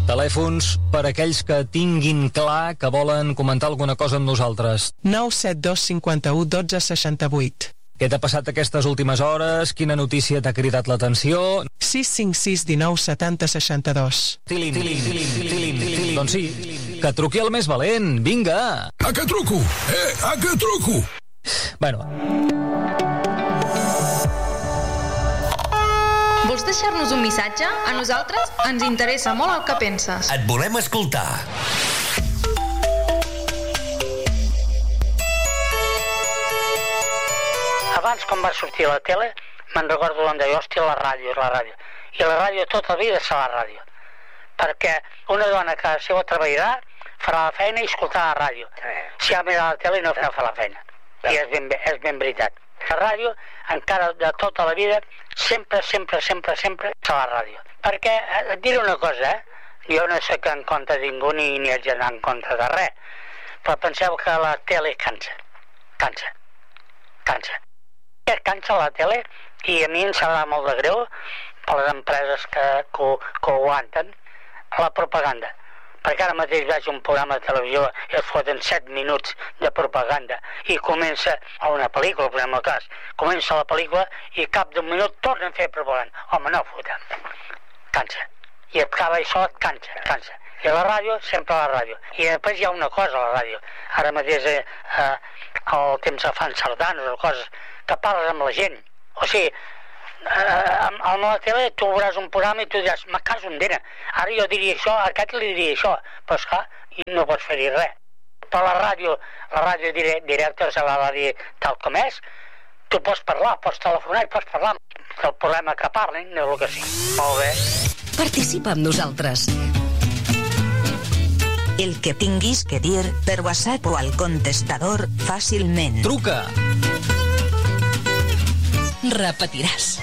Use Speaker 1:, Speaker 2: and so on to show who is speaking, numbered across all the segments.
Speaker 1: Telèfons per aquells que tinguin clar que volen comentar alguna cosa amb nosaltres.
Speaker 2: 972 51 12 68.
Speaker 1: Què t'ha passat aquestes últimes hores? Quina notícia t'ha cridat l'atenció?
Speaker 2: 656 19 70 62.
Speaker 1: Tilim. Doncs sí, que truqui el més valent, vinga!
Speaker 3: A què truco? A què truco?
Speaker 1: Bueno.
Speaker 4: Vols deixar-nos un missatge? A nosaltres ens interessa molt el que penses.
Speaker 5: Et volem escoltar.
Speaker 6: Abans, quan va sortir a la tele, me'n recordo on deia, hòstia, la ràdio. I la ràdio tota la vida serà la ràdio. Perquè una dona que si ho treballarà farà la feina i escoltarà la ràdio. Si ha mirat la tele no fa la feina. I és ben veritat. La ràdio, encara de tota la vida, sempre serà la ràdio. Perquè, et diré una cosa, jo no soc en contra de ningú ni haig d'anar en contra de res, però penseu que la tele cansa. Cansa la tele i a mi em sembla molt de greu per les empreses que ho aguanten la propaganda. Perquè ara mateix veig un programa de televisió i es foten 7 minuts de propaganda i comença una pel·lícula, per exemple el cas, comença la pel·lícula i cap d'un minut tornen a fer propaganda. Home, no fotem. Cansa. I acaba això, et cansa. I la ràdio, sempre la ràdio. I després hi ha una cosa a la ràdio. Ara mateix el temps que fan sardanes o coses que parles amb la gent. O sigui, amb la tele tu veuràs un programa i tu diràs, me caso en dena, ara jo diria això, a aquest li diria això, però esclar, i no pots fer-hi res. Però la ràdio directa, se la va dir tal com és, tu pots parlar, pots telefonar i pots parlar del problema que parlin, del que sigui. Molt bé.
Speaker 7: Participa amb nosaltres. El que tinguis que dir per WhatsApp o al contestador fàcilment.
Speaker 1: Truca!
Speaker 7: Repetiràs.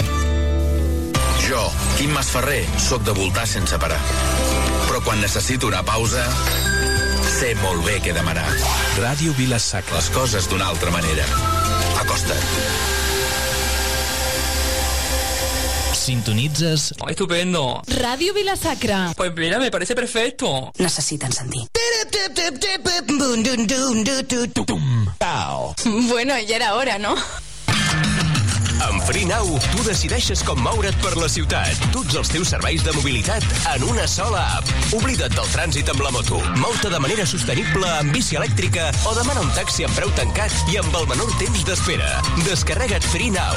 Speaker 3: Jo, Quim Masferrer, sóc de voltar sense parar. Però quan necessito una pausa, sé molt bé què demanar. Ràdio Vila-sacra. Les coses d'una altra manera. Acosta't.
Speaker 8: Sintonitzes...
Speaker 9: Oh, estupendo.
Speaker 10: Radio Vila-sacra.
Speaker 9: Pues mira, me parece perfecto.
Speaker 7: Necessiten sentir.
Speaker 10: Bueno, ja era hora, no?
Speaker 5: Amb FreeNow, tu decideixes com moure't per la ciutat. Tots els teus serveis de mobilitat en una sola app. Oblida't del trànsit amb la moto. Mou-te de manera sostenible amb bici elèctrica o demana un taxi amb preu tancat i amb el menor temps d'espera. Descarrega't FreeNow